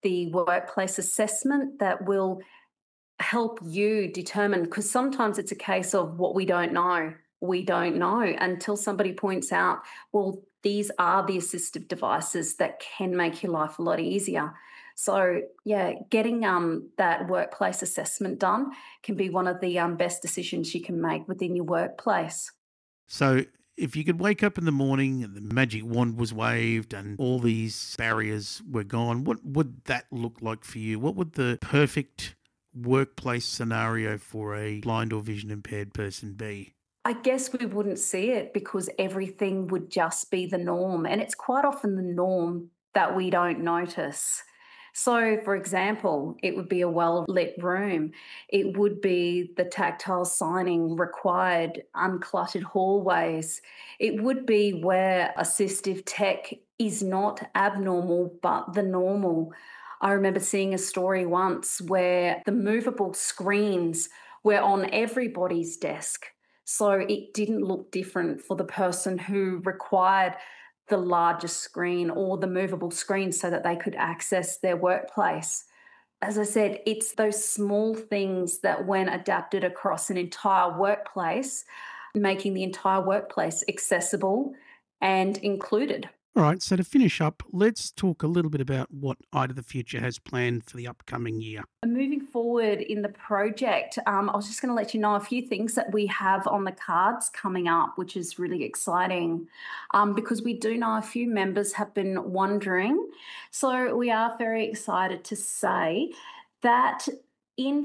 the workplace assessment that will help you determine, because sometimes it's a case of what we don't know. We don't know until somebody points out, well, these are the assistive devices that can make your life a lot easier. So, yeah, getting that workplace assessment done can be one of the best decisions you can make within your workplace. So, if you could wake up in the morning and the magic wand was waved and all these barriers were gone, what would that look like for you? What would the perfect workplace scenario for a blind or vision impaired person be? I guess we wouldn't see it because everything would just be the norm. And it's quite often the norm that we don't notice. So, for example, it would be a well lit room. It would be the tactile signing required, uncluttered hallways. It would be where assistive tech is not abnormal, but the normal. I remember seeing a story once where the movable screens were on everybody's desk. So it didn't look different for the person who required the larger screen or the movable screen so that they could access their workplace. As I said, it's those small things that, when adapted across an entire workplace, making the entire workplace accessible and included. All right, so to finish up, let's talk a little bit about what Eye to the Future has planned for the upcoming year. Moving forward in the project, I was just going to let you know a few things that we have on the cards coming up, which is really exciting because we do know a few members have been wondering. So we are very excited to say that in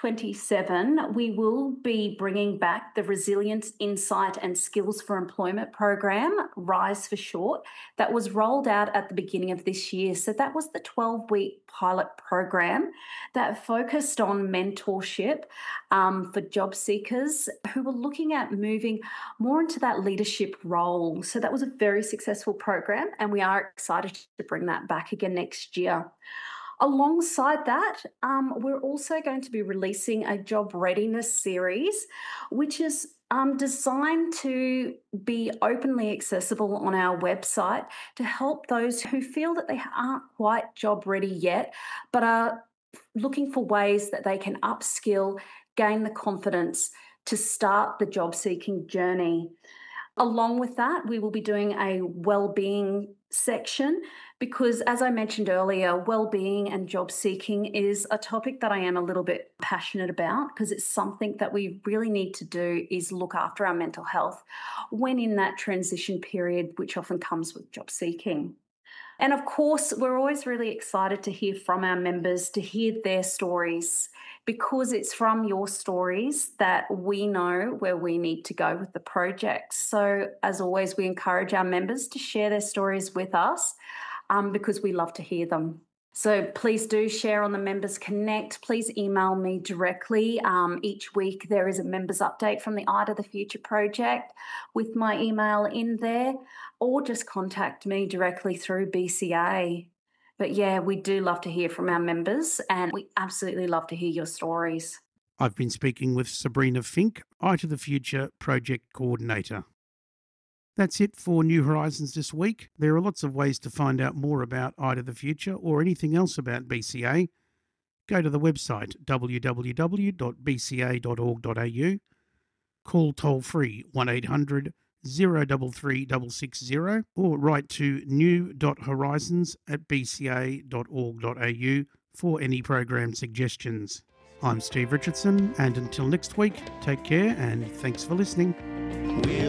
2027, we will be bringing back the Resilience, Insight and Skills for Employment program, RISE for short, that was rolled out at the beginning of this year. So that was the 12-week pilot program that focused on mentorship for job seekers who were looking at moving more into that leadership role. So that was a very successful program, and we are excited to bring that back again next year. Alongside that, we're also going to be releasing a job readiness series, which is designed to be openly accessible on our website to help those who feel that they aren't quite job ready yet, but are looking for ways that they can upskill, gain the confidence to start the job seeking journey. Along with that, we will be doing a well-being section because, as I mentioned earlier, well-being and job seeking is a topic that I am a little bit passionate about because it's something that we really need to do is look after our mental health when in that transition period, which often comes with job seeking. And of course, we're always really excited to hear from our members, to hear their stories, because it's from your stories that we know where we need to go with the project. So, as always, we encourage our members to share their stories with us because we love to hear them. So please do share on the Members Connect. Please email me directly. Each week there is a members update from the Eye to the Future project with my email in there, or just contact me directly through BCA. But yeah, we do love to hear from our members and we absolutely love to hear your stories. I've been speaking with Sabrina Fink, Eye to the Future Project Coordinator. That's it for New Horizons this week. There are lots of ways to find out more about Eye to the Future or anything else about BCA. Go to the website www.bca.org.au, call toll free 1800 033 660 or write to new.horizons@bca.org.au for any program suggestions. I'm Steve Richardson, and until next week, take care and thanks for listening.